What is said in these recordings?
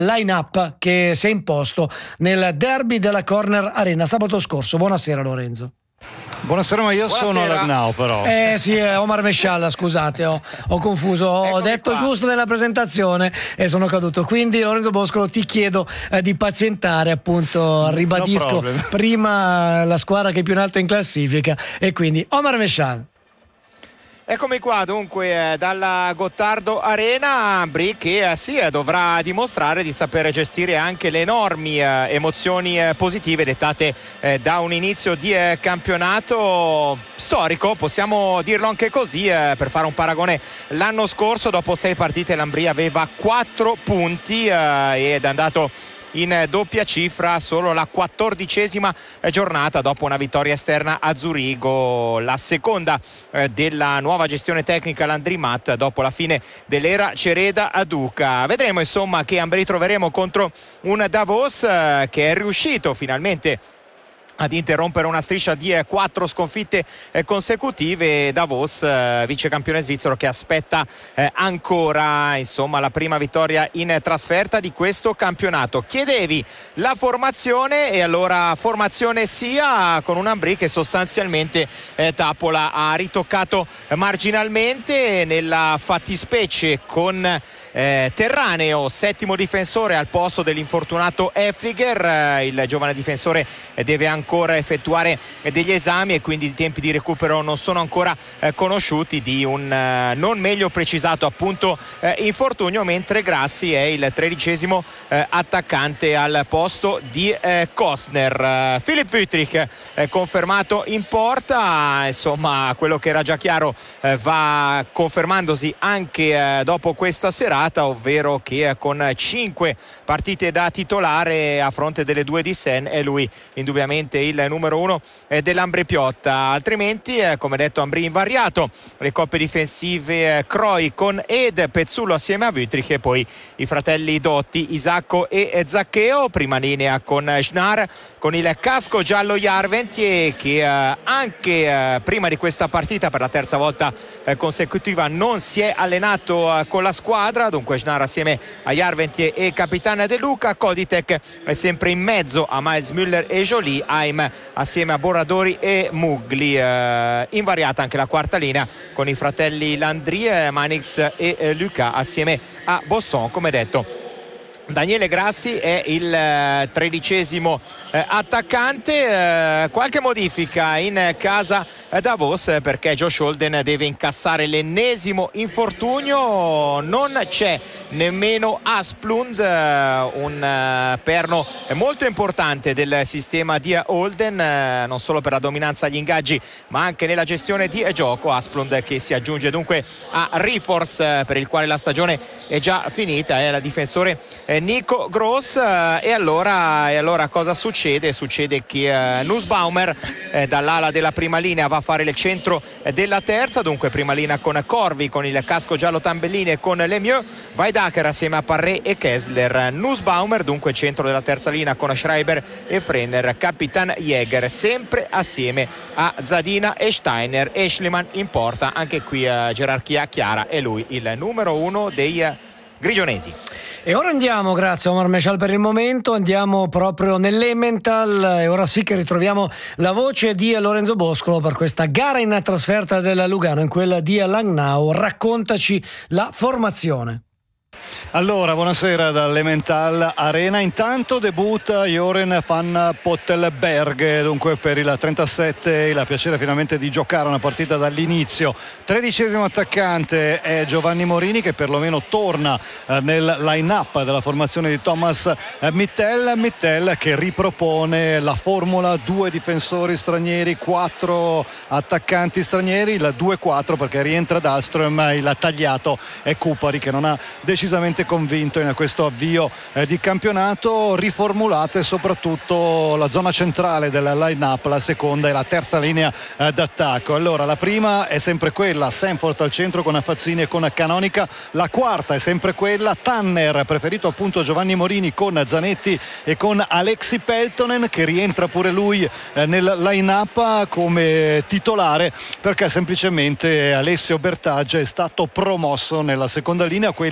line-up che si è imposto nel derby della Corner Arena sabato scorso. Buonasera Lorenzo. Buonasera, ma io sono Lagnau però. Sì, Omar Mescialla, scusate, ho confuso, ho detto qua giusto nella presentazione e sono caduto. Quindi Lorenzo Boscolo, ti chiedo di pazientare, appunto, ribadisco prima la squadra che è più in alto in classifica, e quindi Omar Mescialla. Eccomi qua dunque dalla Gottardo Arena. Ambri che dovrà dimostrare di sapere gestire anche le enormi emozioni positive dettate da un inizio di campionato storico, possiamo dirlo anche così, per fare un paragone. L'anno scorso dopo 6 partite l'Ambrì aveva 4 punti ed è andato in doppia cifra solo la 14ª giornata dopo una vittoria esterna a Zurigo, la seconda della nuova gestione tecnica Landrimat dopo la fine dell'era Cereda a Duca. Vedremo insomma che Ambrì troveremo contro un Davos che è riuscito finalmente ad interrompere una striscia di 4 sconfitte consecutive. Davos, vice campione svizzero, che aspetta ancora insomma la prima vittoria in trasferta di questo campionato. Chiedevi la formazione, e allora formazione sia con un Ambrì che sostanzialmente Tapola ha ritoccato marginalmente, nella fattispecie con Terraneo, settimo difensore al posto dell'infortunato Effliger. Il giovane difensore deve ancora effettuare degli esami e quindi i tempi di recupero non sono ancora conosciuti di un non meglio precisato appunto infortunio, mentre Grassi è il 13° attaccante al posto di Kostner. Philipp Wüttrich confermato in porta, insomma quello che era già chiaro va confermandosi anche dopo questa serata, ovvero che con 5 partite da titolare a fronte delle 2 di Sen è lui indubbiamente il numero 1 dell'Ambrì Piotta. Altrimenti, come detto, Ambrì invariato, le coppie difensive Croi con Ed, Pezzulo assieme a Wüttrich e poi i fratelli Dotti, Isacco e Zaccheo. Prima linea con Schnar, con il casco giallo Järventie che anche prima di questa partita per la terza volta consecutiva non si è allenato con la squadra. Dunque Schnar assieme a Järventie e Capitan De Luca, Koditek è sempre in mezzo a Miles Müller e Joly, Haim assieme a Borradori e Mugli. Invariata anche la quarta linea con i fratelli Landry, Manix e Lucas assieme a Bosson. Come detto, Daniele Grassi è il 13° attaccante. Qualche modifica in casa Davos perché Josh Holden deve incassare l'ennesimo infortunio. Non c'è nemmeno Asplund, un perno molto importante del sistema di Holden, non solo per la dominanza agli ingaggi ma anche nella gestione di gioco. Asplund che si aggiunge dunque a Riforce, per il quale la stagione è già finita, è la difensore Nico Gross. E allora cosa succede? Succede che Nussbaumer dall'ala della prima linea va a fare il centro della terza, dunque prima linea con Corvi con il casco giallo Tambellini e con Lemieux, Weidacher assieme a Parré e Kessler, Nussbaumer dunque centro della terza linea con Schreiber e Frenner, Capitan Jäger sempre assieme a Zadina e Steiner, e Schliemann in porta. Anche qui gerarchia chiara, è lui il numero 1 dei grigionesi. E ora andiamo, grazie Omar Mescial per il momento, andiamo proprio nell'Emmental e ora sì che ritroviamo la voce di Lorenzo Boscolo per questa gara in trasferta della Lugano, in quella di Langnau. Raccontaci la formazione. Allora, buonasera dall'Emmental Arena. Intanto debutta Joren van Pottelberg, dunque per il 37 il piacere finalmente di giocare una partita dall'inizio. 13° attaccante è Giovanni Morini, che perlomeno torna nel line-up della formazione di Thomas Mittel che ripropone la formula 2 difensori stranieri, 4 attaccanti stranieri, il 2-4 perché rientra Dahlström, il tagliato è Kupari che non ha decisamente convinto in questo avvio di campionato. Riformulate soprattutto la zona centrale del line-up, la seconda e la terza linea d'attacco. Allora la prima è sempre quella, Sanford al centro con Affazzini e con Canonica. La quarta è sempre quella, Tanner, preferito appunto Giovanni Morini, con Zanetti e con Alexi Peltonen, che rientra pure lui nel line-up come titolare perché semplicemente Alessio Bertaggia è stato promosso nella seconda linea, quella che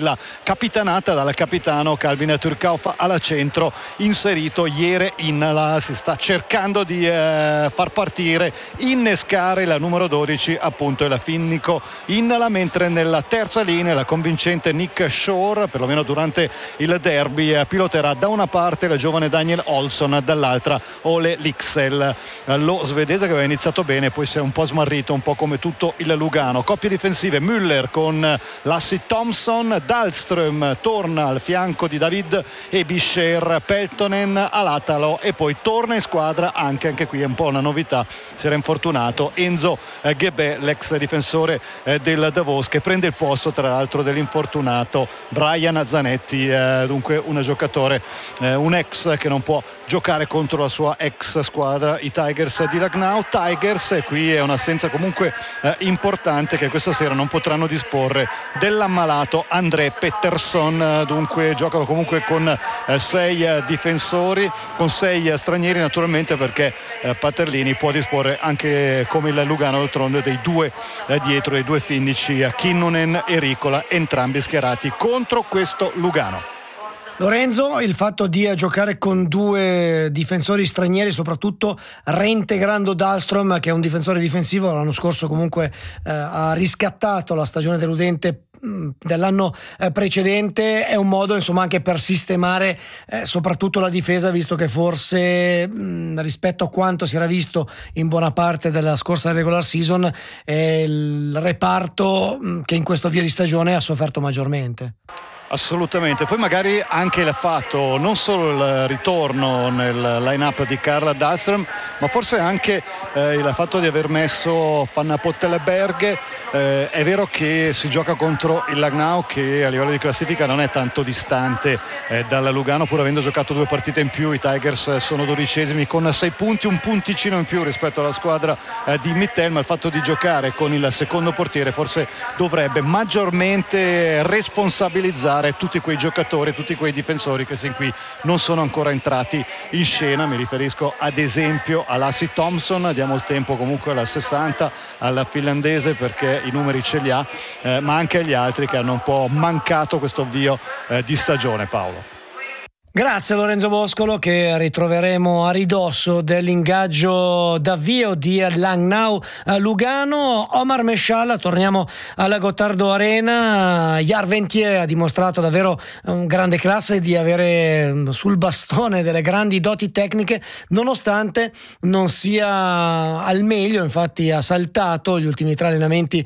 capitanata dal capitano Calvin Turcauf alla centro, inserito ieri si sta cercando di far partire, innescare la numero 12, appunto il finnico Innala, mentre nella terza linea la convincente Nick Shore, perlomeno durante il derby, piloterà da una parte il giovane Daniel Olsson, dall'altra Ole Lixell, lo svedese che aveva iniziato bene, poi si è un po' smarrito, un po' come tutto il Lugano. Coppie difensive: Müller con Lassie Thompson, Dahlström torna al fianco di David Ebischer, Peltonen all'Atalo, e poi torna in squadra anche qui è un po' una novità, si era infortunato, Enzo Ghebè, l'ex difensore del Davos, che prende il posto tra l'altro dell'infortunato Brian Zanetti, dunque un giocatore, un ex che non può giocare contro la sua ex squadra, i Tigers di Lucknow. Tigers, e qui è un'assenza comunque importante, che questa sera non potranno disporre dell'ammalato André Pettersson, dunque giocano comunque con 6 difensori, con 6 stranieri naturalmente, perché Paterlini può disporre anche come il Lugano d'altronde dei 2 dietro, dei 2 finnici, Kinnunen e Ricola, entrambi schierati contro questo Lugano. Lorenzo, il fatto di giocare con 2 difensori stranieri, soprattutto reintegrando Dahlström, che è un difensore difensivo, l'anno scorso comunque ha riscattato la stagione deludente dell'anno precedente, è un modo insomma anche per sistemare soprattutto la difesa, visto che forse rispetto a quanto si era visto in buona parte della scorsa regular season è il reparto che in questo avvio di stagione ha sofferto maggiormente. Assolutamente, poi magari anche il fatto, non solo il ritorno nel line-up di Karl Dahlström, ma forse anche il fatto di aver messo Van Pottelberg. È vero che si gioca contro il Lucknow, che a livello di classifica non è tanto distante dal Lugano, pur avendo giocato 2 partite in più. I Tigers sono 12esimi con 6 punti, un punticino in più rispetto alla squadra di Mittel, ma il fatto di giocare con il secondo portiere forse dovrebbe maggiormente responsabilizzare tutti quei giocatori, tutti quei difensori che sin qui non sono ancora entrati in scena. Mi riferisco ad esempio a Lassie Thompson, diamo il tempo comunque alla 60 al finlandese perché i numeri ce li ha, ma anche agli altri che hanno un po' mancato questo avvio di stagione, Paolo. Grazie Lorenzo Boscolo, che ritroveremo a ridosso dell'ingaggio d'avvio di Lucknow Lugano. Omar Mescial, torniamo alla Gottardo Arena. Jarventier ha dimostrato davvero un grande classe di avere sul bastone delle grandi doti tecniche, nonostante non sia al meglio. Infatti ha saltato gli ultimi 3 allenamenti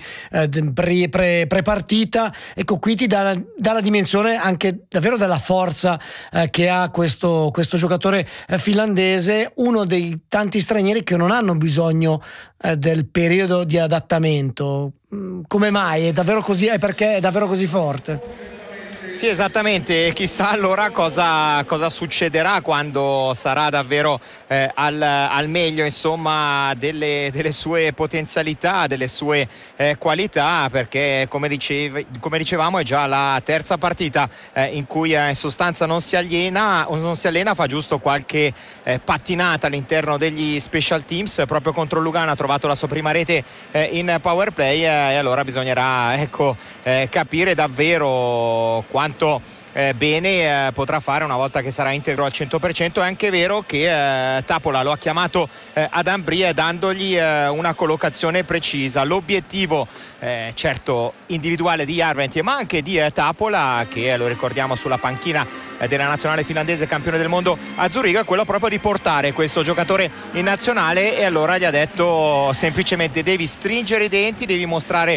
pre-partita. Ecco, qui ti dà la dimensione anche davvero della forza che ha questo giocatore finlandese, uno dei tanti stranieri che non hanno bisogno del periodo di adattamento. Come mai? È davvero così? È perché è davvero così forte? Sì, esattamente, chissà allora cosa succederà quando sarà davvero al meglio, insomma, delle sue potenzialità, delle sue qualità, perché come dicevamo è già la terza partita in cui in sostanza non si allena, fa giusto qualche pattinata all'interno degli special teams. Proprio contro Lugano ha trovato la sua prima rete in power play, e allora bisognerà capire davvero quanto bene potrà fare una volta che sarà integro al 100%. È anche vero che Tapola lo ha chiamato ad Ambrie dandogli una collocazione precisa. L'obiettivo certo individuale di Jarventier, ma anche di Tapola, che lo ricordiamo sulla panchina della nazionale finlandese, campione del mondo a Zurigo, è quello proprio di portare questo giocatore in nazionale. E allora gli ha detto semplicemente: devi stringere i denti, devi mostrare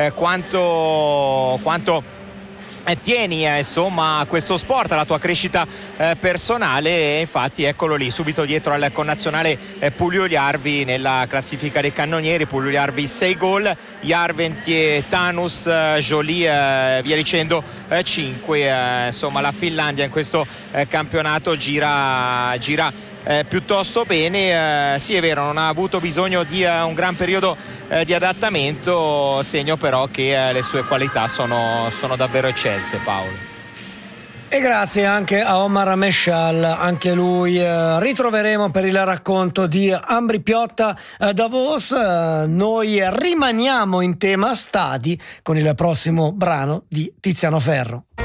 quanto tieni insomma questo sport, alla tua crescita personale. E infatti eccolo lì subito dietro al connazionale Pugliuliarvi nella classifica dei cannonieri. Pugliuliarvi 6 gol, Jarventier, Tanus, Jolie, via dicendo 5. Insomma la Finlandia in questo campionato gira piuttosto bene. Sì, è vero, non ha avuto bisogno di un gran periodo di adattamento, segno però che le sue qualità sono davvero eccelse, Paolo. E grazie anche a Omar Mescial, anche lui ritroveremo per il racconto di Ambri Piotta Davos. Noi rimaniamo in tema stadi con il prossimo brano di Tiziano Ferro.